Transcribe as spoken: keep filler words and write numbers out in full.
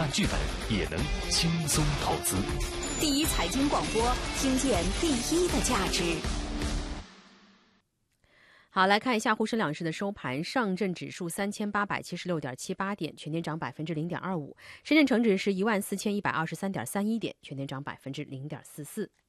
看剧本也能轻松投资。 第一财经广播，听见第一的价值。 好，来看一下沪深两市的收盘。上证指数三千八百七十六点七八点，全天涨百分之零点二五；深圳成指是一万四千一百二十三点三一点，全天涨百分之零点四四。